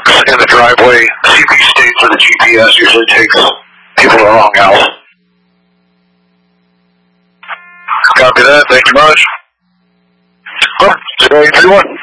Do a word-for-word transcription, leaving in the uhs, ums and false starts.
parks in the driveway. C P states where the G P S usually takes people to the wrong house. Copy that. Thank you much. Oh, zero eight three one.